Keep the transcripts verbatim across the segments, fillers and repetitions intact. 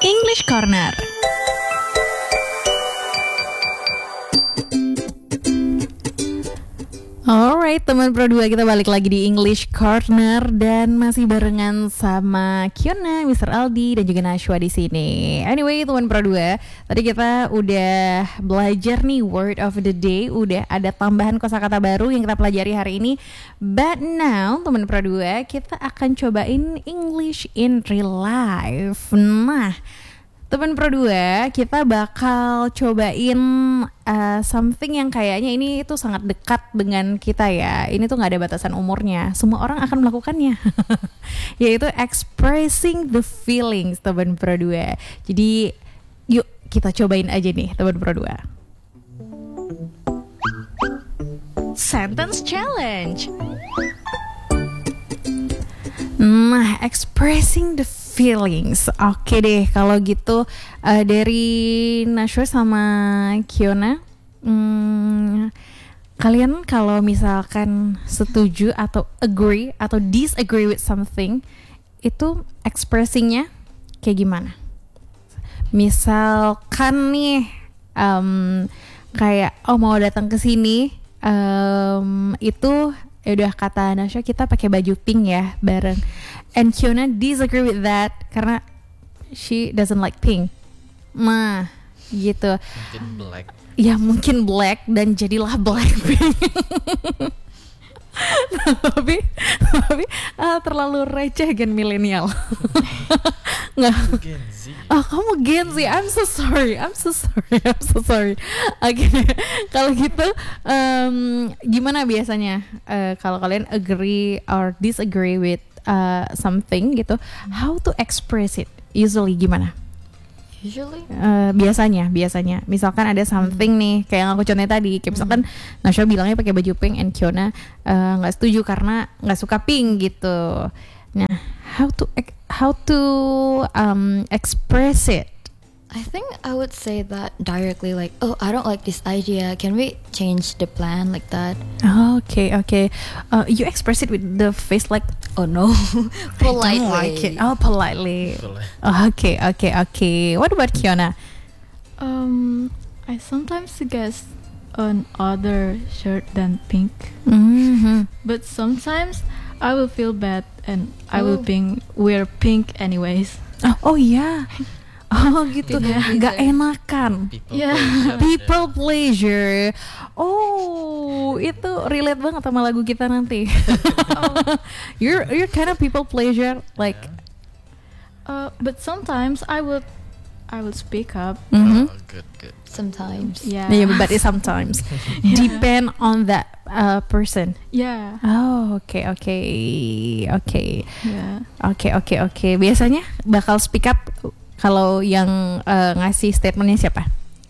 English Corner. Alright teman Pro dua, kita balik lagi di English Corner dan masih barengan sama Kiona, mister Aldi dan juga Nashwa di sini. Anyway teman Pro dua, tadi kita udah belajar nih word of the day, udah ada tambahan kosakata baru yang kita pelajari hari ini. But now teman Pro dua, kita akan cobain English in real life. Nah, teman Pro dua, kita bakal cobain uh, something yang kayaknya ini itu sangat dekat dengan kita ya. Ini tuh gak ada batasan umurnya, semua orang akan melakukannya. Yaitu expressing the feelings, teman Pro dua. Jadi yuk kita cobain aja nih teman Pro dua. Sentence challenge. Nah, expressing the feelings. Oke deh, kalau gitu uh, dari Nashwa sama Kiona, hmm, kalian kalau misalkan setuju atau agree atau disagree with something, itu expressingnya kayak gimana? Misalkan nih, um, kayak oh mau datang ke sini, um, itu ya udah kata Nashwa kita pakai baju pink ya bareng. And Kiona disagree with that karena she doesn't like pink. Nah, gitu. Mungkin black. Ya mungkin black dan jadilah Blackpink. Nah, tapi tapi uh, terlalu receh gen milenial. Nggak. Gen Z. Oh kamu Gen Z, I'm so sorry, I'm so sorry, I'm so sorry. Oke, okay. Kalau gitu um, gimana biasanya uh, kalau kalian agree or disagree with uh, something gitu, how to express it? Usually gimana? Usually? Uh, biasanya, biasanya. Misalkan ada something nih, kayak yang aku contohin tadi, kayak misalkan mm-hmm. Nashwa bilangnya pakai baju pink and Kiona nggak uh, setuju karena nggak suka pink gitu. Nah, how to how to um, express it? I think I would say that directly, like, oh, I don't like this idea. Can we change the plan like that? Okay, okay. Uh, you express it with the face like, oh no, politely. I don't like it. Oh, politely. Oh, okay, okay, okay. What about Kiona? Um, I sometimes suggest an other shirt than pink, Mm-hmm. but sometimes I will feel bad and I will Oh. pink wear pink anyways. Oh, oh ya. Oh gitu, People nggak pleaser. enakan. People Yeah. pleasure. People pleasure. Oh, itu relate banget sama lagu kita nanti. You're you're kind of people pleasure, like. Uh, but sometimes I will, I will speak up. Mhm. Oh, good, good. Sometimes. Yeah. Yeah, but it sometimes depend on that uh, person. Yeah. Oh, oke, oke, oke, Yeah. oke, oke, oke. Biasanya bakal speak up kalau yang uh, ngasih statementnya siapa?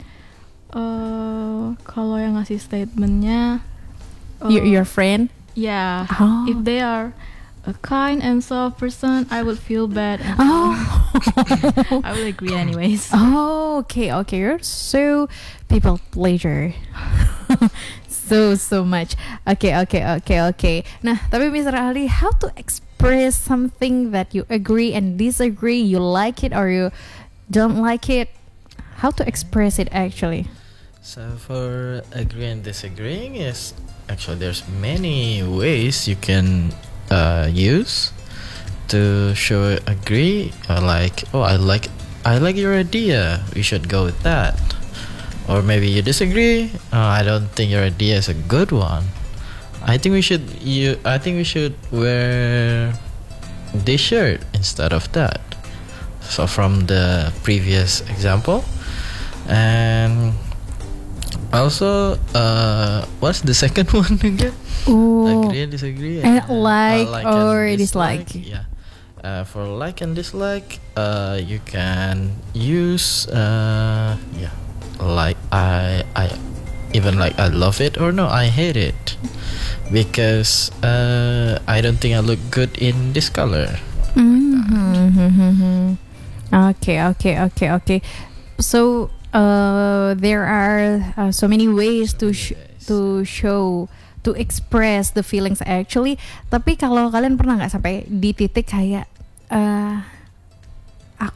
Uh, kalau yang ngasih statementnya, uh, Your your friend? yeah. Oh. If they are a kind and soft person, I will feel bad. And Oh. I will agree anyways. Oh, okay, okay. You're so people pleasure. so so much. Okay, okay, okay, okay. Nah, tapi mister Ali, how to express something that you agree and disagree, you like it or you don't like it? How to express it actually? So for agree and disagreeing is actually there's many ways you can uh, use to show agree. Uh, like oh I like I like your idea. We should go with that. Or maybe you disagree. Uh, I don't think your idea is a good one. I think we should you. I think we should wear this shirt instead of that. So from the previous example, and also, uh, what's the second one again? Oh, Agree and disagree. And uh, like and or dislike. Yeah. Uh, for like and dislike, uh, you can use uh, yeah, like I I even like I love it or no I hate it because uh, I don't think I look good in this color. Mm-hmm. Okay, okay, okay, okay. So, uh, there are uh, so many ways to sh- to show, to express the feelings actually. Tapi kalau kalian pernah nggak sampai di titik kayak uh, aku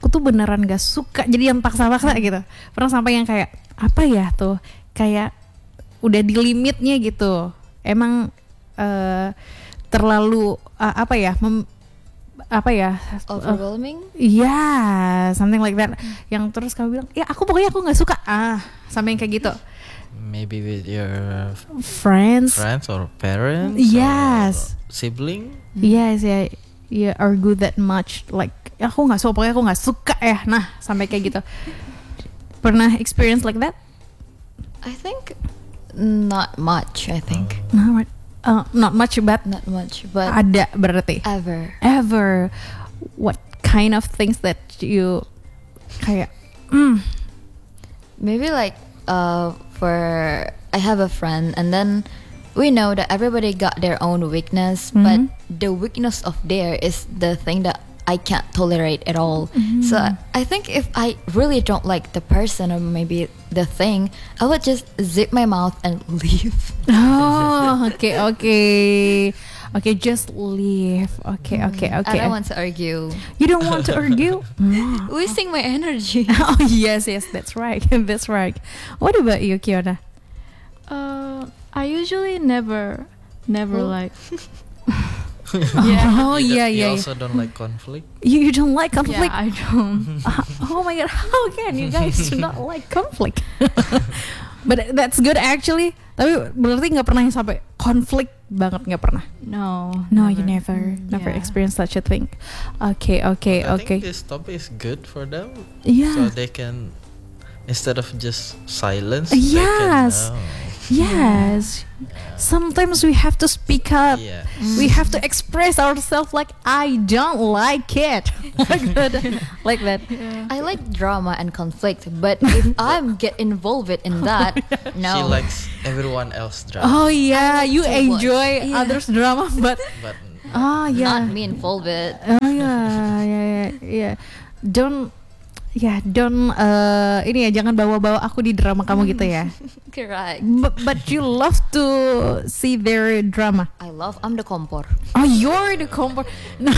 aku tuh beneran gak suka, jadi yang paksa-paksa gitu. Pernah sampai yang kayak apa ya tuh, kayak udah di limitnya gitu. Emang uh, terlalu uh, apa ya mem, apa ya Overwhelming? Iya, yeah, something like that. Hmm. Yang terus kamu bilang, ya aku pokoknya aku nggak suka. Ah, sampai yang kayak gitu. Maybe with your friends, friends or parents. Yes. Or sibling. Yes, ya, yeah, yeah, argue that much. Like, aku nggak suka, pokoknya aku nggak suka ya. Nah, sampai kayak gitu. Pernah experience like that? I think not much. I think not, uh, not much, but not much. But ada berarti. Ever. Ever. What kind of things that you kayak? Mm. Maybe like uh, for I have a friend, and then we know that everybody got their own weakness, mm-hmm. but the weakness of there is the thing that I can't tolerate at all. Mm-hmm. So I think if I really don't like the person or maybe the thing, I would just zip my mouth and leave. Oh, okay, okay. Okay, just leave. Okay, okay, okay. I don't want to argue. You don't want to argue? Wasting my energy. Oh, yes, yes, that's right. That's right. What about you, Kiona? Uh, I usually never, never Oh. like. Yeah. Oh, you yeah, don't- yeah. You also don't like conflict. You, you don't like conflict? Yeah, I don't. Uh, oh my god, how can you guys do not like conflict? But that's good actually. Tapi berarti nggak pernah yang sampai konflik banget, nggak pernah. No. No, you never, never Yeah. experienced such a thing. Okay, okay, I okay. think this topic is good for them. So Yeah. they can, instead of just silence. Yes. They can, oh, Yes. Sometimes we have to speak up. yeah. We have to express ourselves like I don't like it. Like that. Like that. I like drama and conflict, but if I'm get involved in that, no. She likes everyone else drama. Oh yeah, I like you to watch. enjoy Yeah. others' drama, but But oh yeah. Not me involved. Oh yeah, yeah, yeah, yeah. Don't, ya, yeah, don't. Uh, ini ya, jangan bawa-bawa aku di drama kamu gitu ya. Correct. But, but you love to see their drama. I love. I'm the kompor. Oh, you're the compor. No.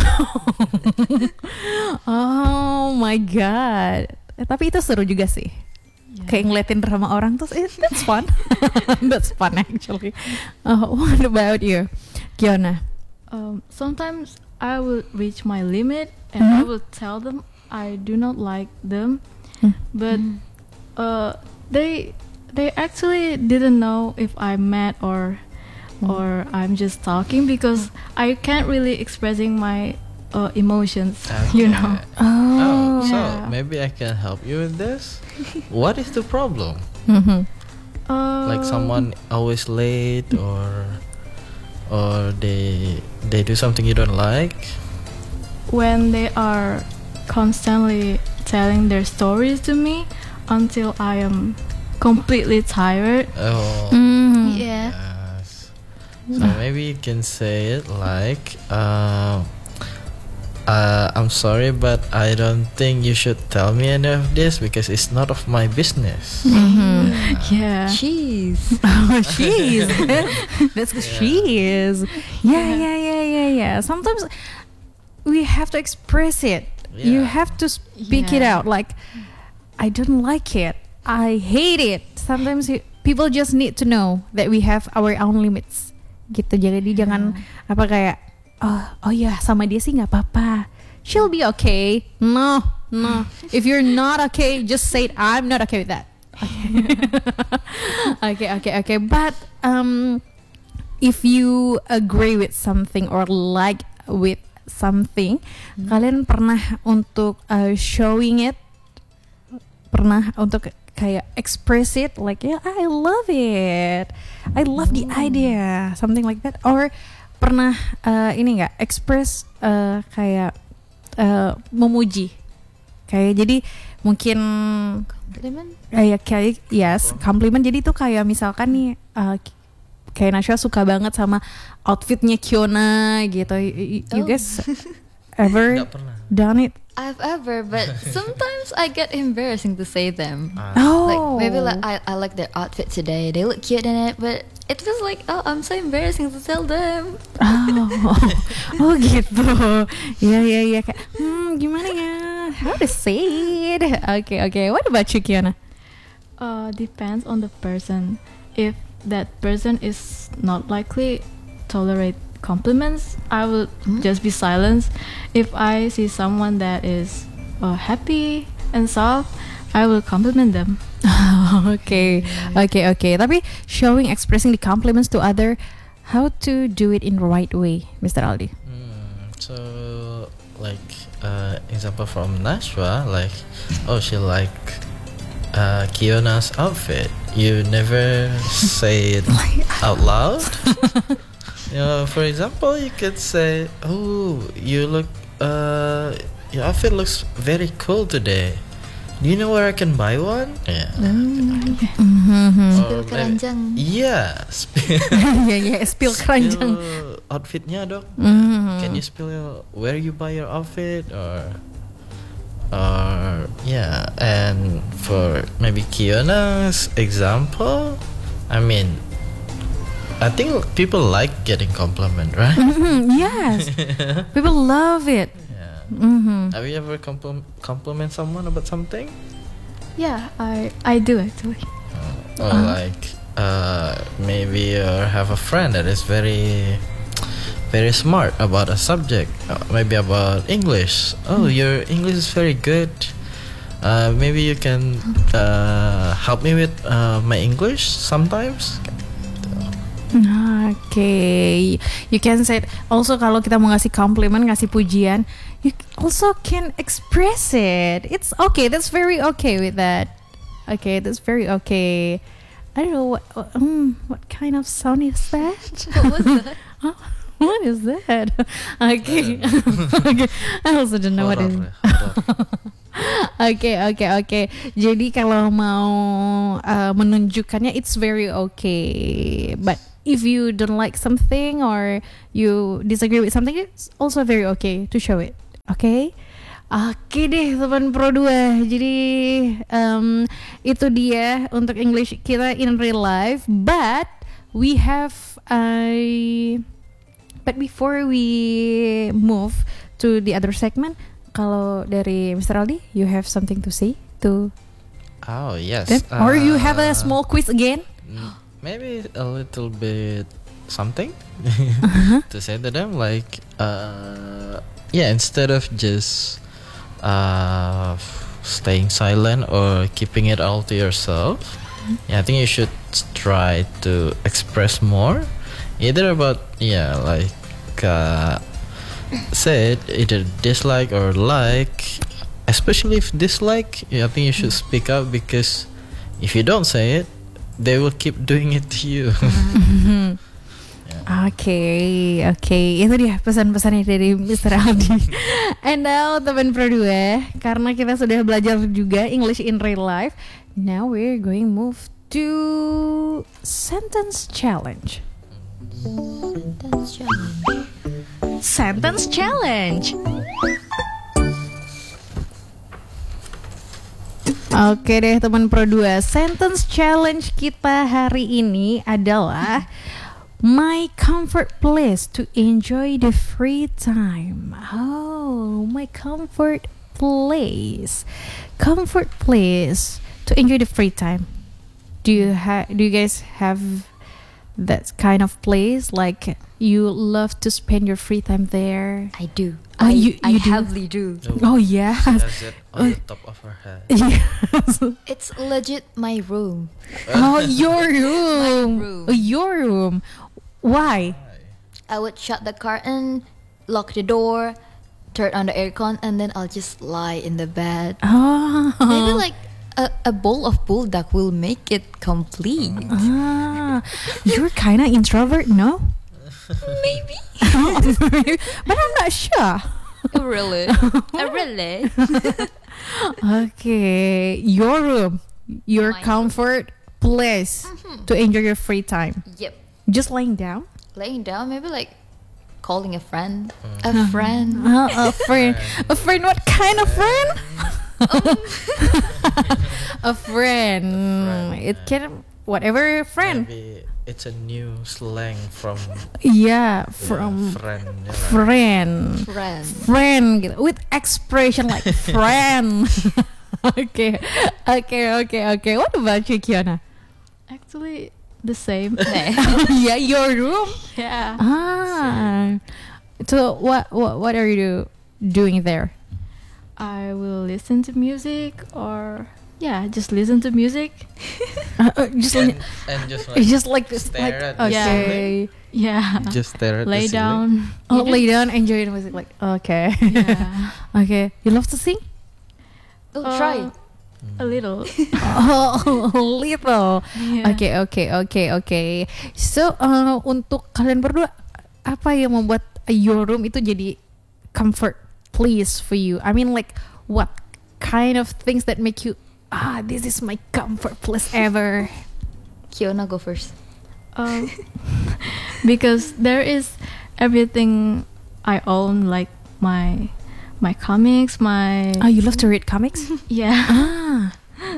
Oh my god. Eh, tapi itu seru juga sih. Kayak ngeliatin drama orang tuh, eh, that's fun. That's fun actually. Uh, what about you, Kiona? Um, sometimes I will reach my limit and I Mhm. will tell them I do not like them, Mm. but uh, they they actually didn't know if I'm mad or or I'm just talking because I can't really expressing my uh, emotions, you know. Oh, so Yeah. maybe I can help you with this. What is the problem? Mhm. Uh, Like someone always late, or or they they do something you don't like. when they are constantly telling their stories to me until I am completely tired. Oh, Mm. Yeah. yes. So maybe you can say it like, uh, uh, I'm sorry, but I don't think you should tell me any of this because it's not of my business. Mhm. Yeah. Cheese. Oh, she is. That's what she is. Yeah, yeah, yeah, yeah, yeah. Sometimes we have to express it. You Yeah. have to speak it Yeah. out. Like, I don't like it. I hate it. Sometimes you, people just need to know that we have our own limits. Gitu. Jadi jangan apa kayak, oh, oh ya sama dia sih nggak apa-apa. She'll be okay. No, no. If you're not okay, just say it. I'm not okay with that. Okay, okay, okay. But um, if you agree with something or like with something, kalian pernah untuk uh, showing it, pernah untuk kayak express it, like yeah, I love it, I love the idea, something like that, or pernah uh, ini nggak express uh, kayak uh, memuji, kayak jadi mungkin Compliment. kayak kayak yes compliment, jadi itu kayak misalkan nih uh, kayak Nashwa suka banget sama outfitnya Kiona gitu. You, you Oh. guys ever Nggak pernah. done it? I've ever, but sometimes I get embarrassing to say them. Ah. Oh, Like maybe like I, I like their outfit today. They look cute in it, but it feels like oh I'm so embarrassing to tell them. oh, oh gitu. Ya ya ya kayak hmm gimana ya? how to say it? Okay, okay. What about you, Kiana? Uh, depends on the person. If that person is not likely tolerate compliments, I will Hmm? just be silent. If I see someone that is uh, happy and soft, I will compliment them. Okay, okay, okay. Tapi showing, expressing the compliments to other, how to do it in the right way, Mister Aldi? Hmm, so, like, uh, example from Nashwa, like, oh, she like uh, Kiona's outfit. You never say it out loud. You know, for example, you could say, "Oh, you look, uh, your outfit looks very cool today. Do you know where I can buy one?" Yeah. Mm-hmm. Or Spill maybe- keranjang. Yeah, spill. Yeah, yeah. Spill keranjang. Spill outfitnya dong. Mhm. Can you spill your, where you buy your outfit, or or yeah. And for maybe Kiona's example, I mean, I think people like getting compliment, right? Mhm, yes, people love it. Yeah. Mm-hmm. Have you ever compl- compliment someone about something? Yeah, I I do actually. Or like uh, maybe you have a friend that is very very smart about a subject, uh, maybe about English. Oh, your English is very good. Uh, maybe you can uh, help me with uh, my English sometimes. Okay, you can say it. Also kalau kita mau ngasih compliment, ngasih pujian, you also can express it. It's okay. That's very okay with that. Okay, that's very okay. I don't know what what, um, what kind of sound is that? What was that? Oh, what is that? Okay. Okay. I also don't know what it is. Horror, horror. Oke oke oke. Jadi kalau mau uh, menunjukkannya, it's very okay. But if you don't like something or you disagree with something, it's also very okay to show it. Oke. Oke deh teman Pro dua. Jadi um, itu dia untuk English kita in real life. But we have a. But before we move to the other segment, kalau dari Mister Aldi, you have something to say to Oh yes. them? Or you have a Uh, small quiz again? mm, Maybe a little bit something Uh-huh. to say to them, like uh, yeah, instead of just uh, staying silent or keeping it all to yourself, yeah, I think you should try to express more, either about yeah, like uh, say it, either dislike or like. Especially if dislike, yeah, I think you should speak up, because if you don't say it, they will keep doing it to you. Oke, oke, itu dia pesan-pesannya dari Mister Aldi. And now teman Pro dua, karena kita sudah belajar juga English in real life, now we're going move to sentence challenge. That's challenge. Sentence challenge. Oke deh teman Pro dua, sentence challenge kita hari ini adalah my comfort place to enjoy the free time. Oh, my comfort place. Comfort place to enjoy the free time. Do you have do you guys have that kind of place, like you love to spend your free time there? I do. Oh, I, you- I you do? heavily do. Oh yes. Has it on the top of her head. Yes. It's legit my room. Oh, your room. room. Oh, your room. Why? I would shut the curtain, lock the door, turn on the aircon, and then I'll just lie in the bed. Oh. Maybe like a, a bowl of bulldog will make it complete. Ah, you're kind of introvert, no? Maybe. But I'm not sure. Really? Uh, really? Okay, your room, your My room. comfort place to enjoy your free time. Yep. Just laying down. Laying down, maybe like calling a friend. A friend. Uh, a friend. A friend. What kind of friend? a friend. Friend, It can whatever friend. Maybe it's a new slang from Yeah, yeah, from friend. Yeah, like, friend. Friend. Friend gitu. With expression like friend. Okay, okay, okay, okay. What about you, Kiona? Actually, the same. Yeah, your room. Yeah. Ah. So what what what are you doing there? I will listen to music or yeah, just listen to music. Uh, uh, just and, like, and just like it's just like this, like stare at the okay. Yeah. just stare at Lay the ceiling. down. Oh, lay down, enjoy the music. Like okay, Yeah. okay. You love to sing? Oh, Uh, try. A little. Oh, little. Yeah. Oke, oke, oke, oke. So, uh, untuk kalian berdua, apa yang membuat your room itu jadi comfort place for you? I mean, like, what kind of things that make you, ah, this is my comfort place ever? Kiona, go first. Um, because there is everything I own, like my my comics, my Oh, you love to read comics? yeah, Ah,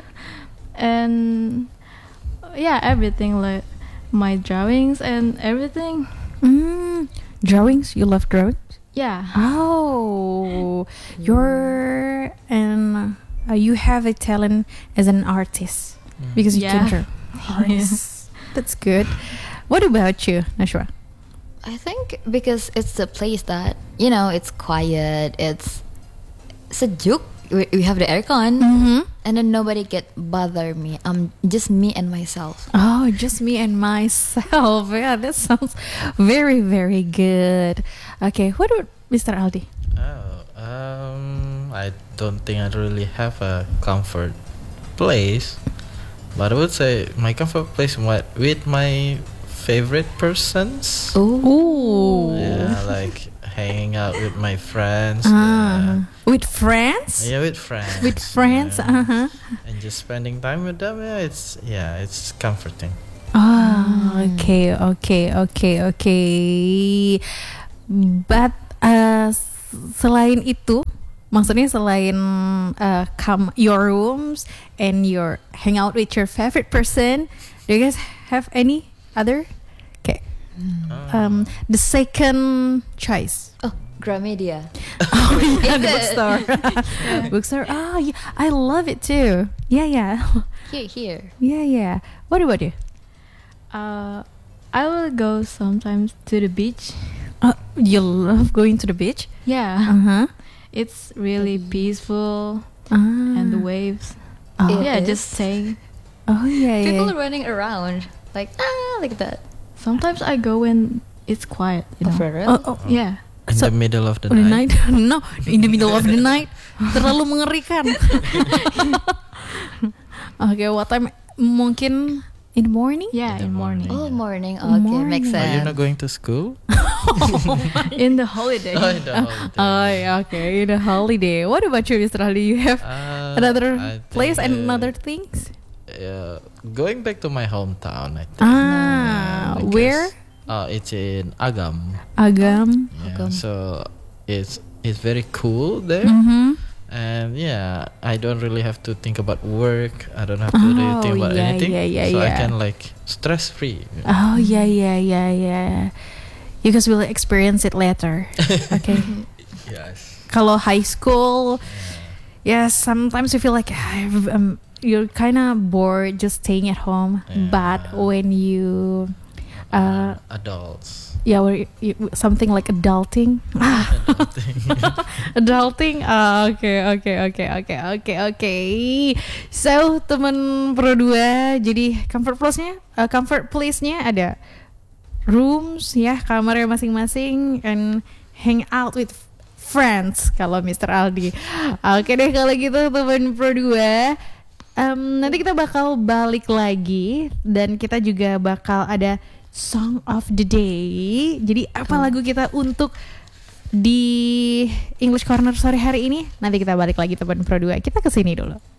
and uh, yeah, everything like my drawings and everything. mm, drawings. You love drawings? Yeah, Oh, you're and uh, you have a talent as an artist Mm. because you can Yeah. draw. Artist. That's good. What about you, Nashwa? I think because it's the place that, you know, it's quiet, it's sejuk. We, we have the aircon, Mm-hmm. and then nobody get bother me. I'm just me and myself. Oh, just me and myself. Yeah, that sounds very, very good. Okay, what about Mister Aldi? Oh, um, I don't think I really have a comfort place, but I would say my comfort place what with my favorite persons. Ooh. Yeah, like hanging out with my friends. Ah, with friends? Yeah. yeah, with friends. With friends, yeah. uh-huh. And just spending time with them. Yeah, it's yeah, it's comforting. Ah, okay, okay, okay, okay. But uh, s- selain itu, maksudnya selain uh, come your rooms and your hang out with your favorite person, do you guys have any other? Okay, Oh. um, the second choice. Oh, Gramedia. Oh yeah, the Is it? bookstore. Bookstore. Oh yeah, I love it too. Yeah, yeah, Here, here. yeah, yeah. What about you? uh, I will go sometimes to the beach. Uh, you love going to the beach? Yeah, Uh huh. it's really peaceful Ah. and the waves. Oh, It yeah, is. just staying. oh yeah, yeah. People running around like ah like that. Sometimes I go when it's quiet. You know? For real? Oh, oh, Yeah. In So- the middle of the the night. night? No, in the middle of the night. Terlalu mengerikan. Okay, what time? Mungkin in the morning? Yeah, In the in morning. Oh, morning. Okay, makes Morning. Are you sense. not going to school? In the holiday. Oh, in the holiday. Oh, yeah, okay, in the holiday. What about you, Mister Ali? You have Uh, another I place think, and uh, another things? Yeah, going back to my hometown. I think. Ah, Because, where? Uh, it's in Agam. Agam. Yeah, Agam. so it's it's very cool there, Mm-hmm. and yeah, I don't really have to think about work. I don't have to really Oh, think about yeah, anything. yeah, yeah, so I yeah. can like stress free. Oh yeah, yeah, yeah, yeah. You guys will experience it later. Okay. Yes. Kalau high school, yes, sometimes you feel like I've, um, you're kind of bored just staying at home. Yeah. But when you, uh, Adults. yeah, where you, you, something like adulting, adulting. Ah, oke, oke, oke, oke, oke, oke. So teman Pro dua, jadi comfort place-nya, uh, comfort place-nya ada rooms ya, kamarnya masing-masing, and hang out with friends kalau Mister Aldi. Oke deh kalau gitu teman Pro dua. Em, nanti kita bakal balik lagi dan kita juga bakal ada Song of the Day. Jadi apa lagu kita untuk di English Corner sore hari ini? Nanti kita balik lagi teman Pro dua. Kita kesini dulu.